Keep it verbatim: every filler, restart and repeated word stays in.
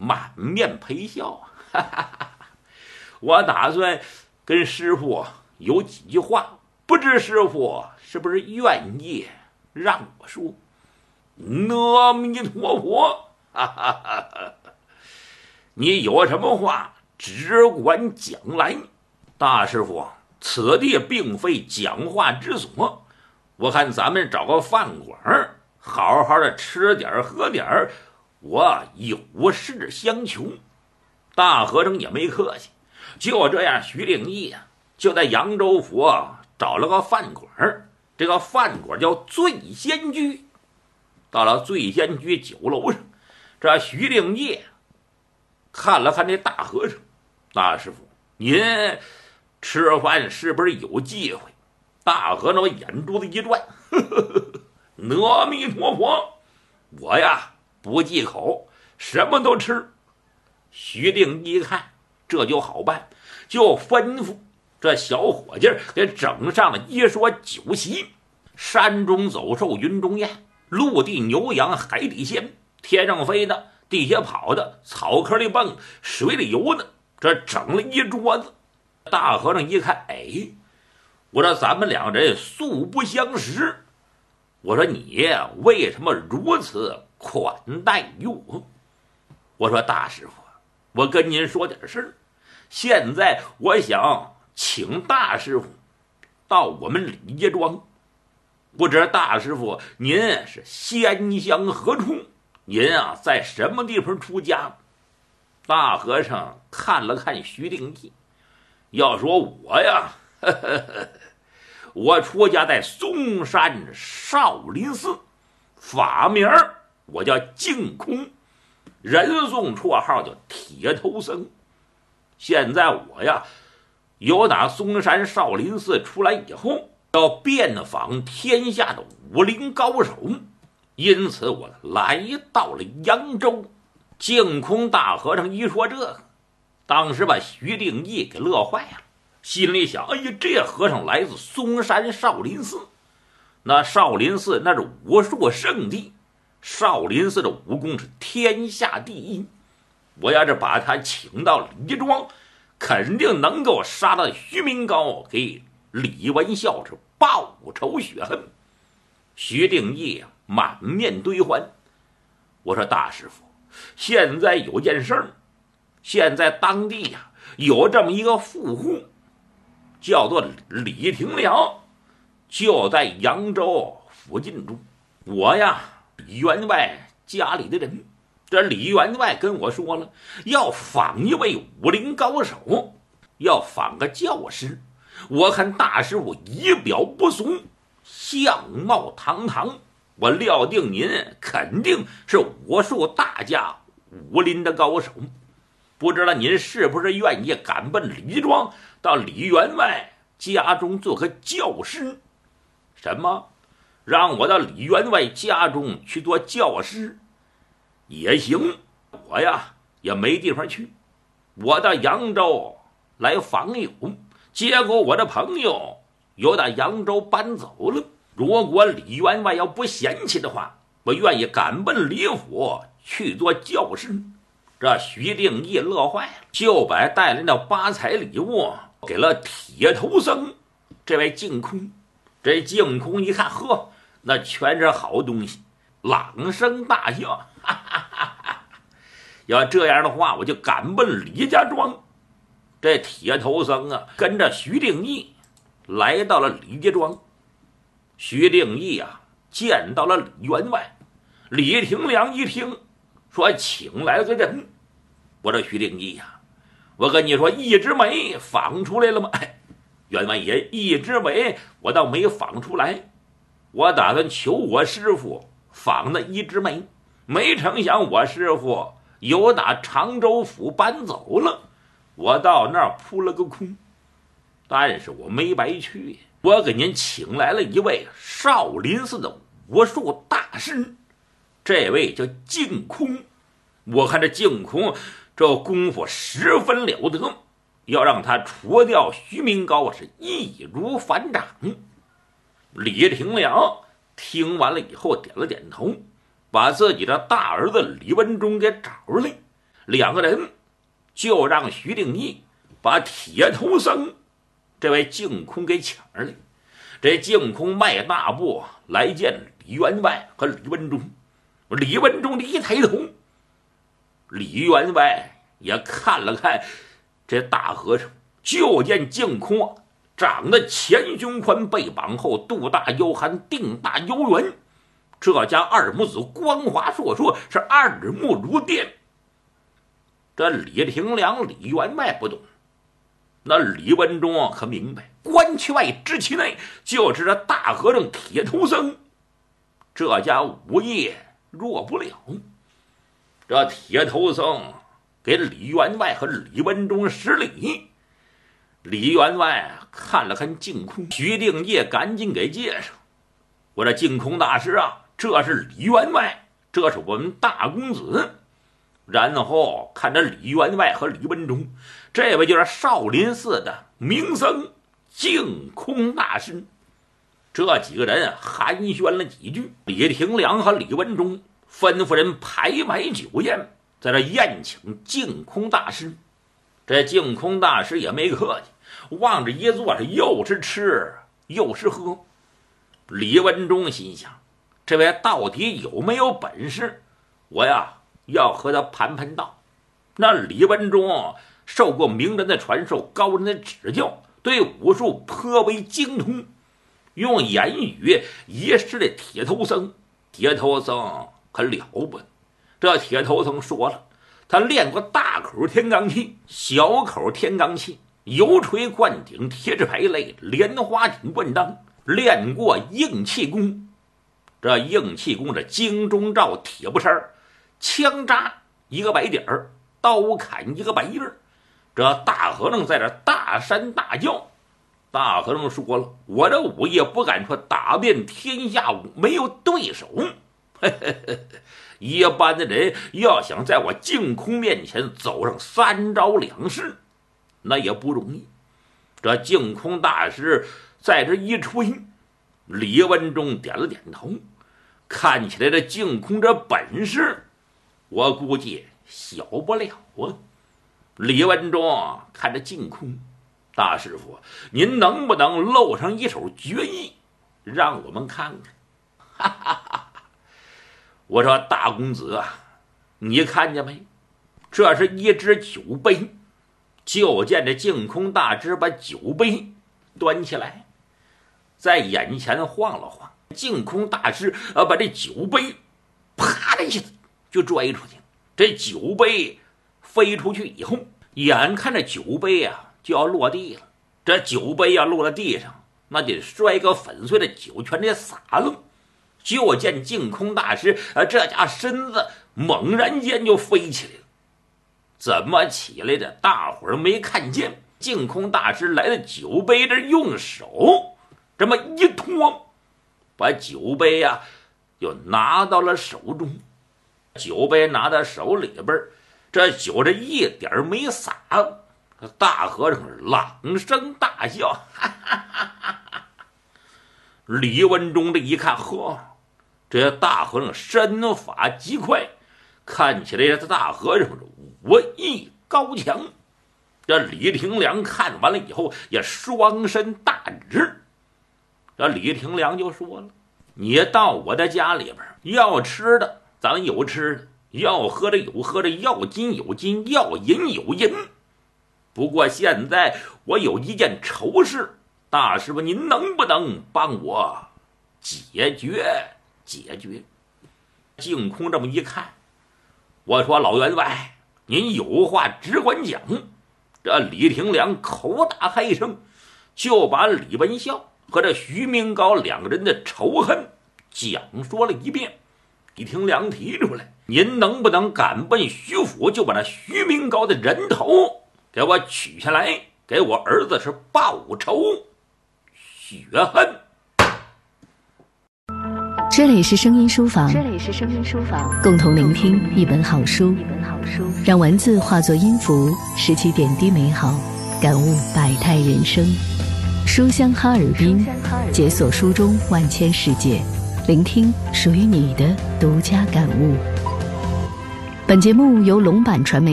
满面陪笑，哈哈哈哈。我打算跟师傅有几句话，不知师傅是不是愿意让我说？阿弥陀佛，哈哈哈哈。你有什么话只管讲来。大师傅，此地并非讲话之所，我看咱们找个饭馆好好的吃点喝点，我有事相求。大和尚也没客气，就这样，徐令义啊，就在扬州府找了个饭馆，这个饭馆叫醉仙居。到了醉仙居酒楼上，这徐令义看了看这大和尚，大师傅，您吃饭是不是有忌讳？大和尚眼珠子一转，呵呵呵，阿弥陀佛，我呀不忌口，什么都吃。徐令义看这就好办，就吩咐这小伙计给整上了一桌酒席，山中走兽，云中雁，陆地牛羊，海底鲜，天上飞的，地下跑的，草坑里蹦，水里游的，这整了一桌子。大和尚一看，哎，我说咱们两人素不相识，我说你为什么如此款待我？我说大师傅，我跟您说点事儿，现在我想请大师傅到我们李家庄，不知大师傅您是仙乡何处？您啊在什么地方出家？大和尚看了看徐令义，要说我呀，呵呵呵，我出家在嵩山少林寺，法名我叫净空，人送绰号叫铁头僧。现在我呀由打嵩山少林寺出来以后，要遍访天下的武林高手，因此我来到了扬州。净空大和尚一说这个，当时把徐令义给乐坏了，心里想，哎呀，这和尚来自嵩山少林寺，那少林寺那是武术圣地，少林寺的武功是天下第一，我要是把他请到李庄，肯定能够杀到徐明高，给李文孝是报仇雪恨。徐令义满面堆欢，我说大师傅，现在有件事儿，现在当地呀有这么一个富户，叫做李廷良，就在扬州附近住。我呀李员外家里的人，这李员外跟我说了，要访一位武林高手，要访个教师。我看大师傅仪表不俗，相貌堂堂，我料定您肯定是武术大家，武林的高手，不知道您是不是愿意赶奔李庄，到李员外家中做个教师？什么？让我到李员外家中去做教师也行，我呀也没地方去，我到扬州来访友，结果我的朋友由到扬州搬走了。如果李员外要不嫌弃的话，我愿意赶奔李府去做教师。这徐令义乐坏了，就把带来的八彩礼物给了铁头僧这位净空。这净空一看，呵，那全是好东西，朗声大笑，哈哈哈哈，要这样的话，我就赶奔李家庄。这铁头僧啊，跟着徐令义来到了李家庄。徐令义啊，见到了李员外。李廷良一听，说请来个人。我说徐令义呀、啊，我跟你说，一枝梅访出来了吗？哎，员外爷，一枝梅我倒没访出来，我打算求我师傅访那一枝梅，没成想我师傅由打常州府搬走了，我到那儿扑了个空。但是我没白去，我给您请来了一位少林寺的武术大师，这位叫净空。我看这净空这功夫十分了得，要让他除掉徐明高是易如反掌。李廷良听完了以后点了点头，把自己的大儿子李文忠给找来。 两个人就让徐定义把铁头僧这位净空给抢来。这净空迈大步来见李员外和李文忠。李文忠一抬头，李员外也看了看这大和尚，就见净空啊，长得前胸宽，背膀厚，肚大腰含，腚大腰圆。这家二母子光华硕硕，是二目如电。这李廷良、李员外不懂，那李文忠可明白，关其外知其内，就是这大和尚铁头僧，这家无业弱不了。这铁头僧给李员外和李文忠施礼。李员外看了看净空，徐定业赶紧给介绍：“我这净空大师啊，这是李员外，这是我们大公子。”然后看着李员外和李文忠，这位就是少林寺的名僧净空大师。这几个人寒暄了几句，李廷良和李文忠吩咐人排买酒宴，在这宴请净空大师。这净空大师也没客气，望着一坐是又是吃又是喝。李文忠心想，这位到底有没有本事？我呀要和他盘盘道。那李文忠受过名人的传授，高人的指教，对武术颇为精通，用言语一试这铁头僧。铁头僧可了不得，这铁头僧说了，他练过大口天罡气、小口天罡气、油锤灌顶、铁齿排类、莲花顶灌裆，练过硬气功。这硬气功是经中照、铁布衫，枪扎一个白点儿，刀砍一个白印儿。这大和尚在这大山大叫。大和尚说了，我这武艺不敢说打遍天下没有对手，嘿嘿嘿，一般的人要想在我净空面前走上三招两式，那也不容易。这净空大师在这一吹，李文忠点了点头，看起来这净空这本事，我估计小不了啊。李文忠看着净空，大师傅，您能不能露上一手绝艺，让我们看看？哈哈哈！我说大公子啊，你看见没？这是一只酒杯。就见这净空大师把酒杯端起来，在眼前晃了晃。净空大师啊，把这酒杯啪的一下子就拽出去。这酒杯飞出去以后，眼看着酒杯啊就要落地了。这酒杯要落在地上，那得摔个粉碎的酒全得洒了。就见净空大师啊，这家身子猛然间就飞起来了。怎么起来的？大伙儿没看见。净空大师来到酒杯这，用手这么一托，把酒杯呀、啊、就拿到了手中。酒杯拿到手里边，这酒这一点没洒。大和尚朗声大笑，哈哈哈哈哈！李文忠这一看，呵，这大和尚身法极快，看起来这大和尚武艺高强。这李廷良看完了以后，也双身大直。这李廷良就说了：“你到我的家里边，要吃的咱们有吃的，要喝的有喝的，要金有金，要银有银。不过现在我有一件愁事，大师傅您能不能帮我解决解决？”净空这么一看，我说：“老员外，您有话只管讲。”这李廷良口打嗨声，就把李文孝和这徐明高两个人的仇恨讲说了一遍。李廷良提出来：“您能不能赶奔徐府，就把那徐明高的人头给我取下来，给我儿子是报仇雪恨。” 这里是声音书房， 这里是声音书房， 共同聆听一本好书， 一本好书， 让文字化作音符，拾起点滴美好，感悟百态人生。书香哈尔滨，解锁书中万千世界，聆听属于你的独家感悟。本节目由龙版传媒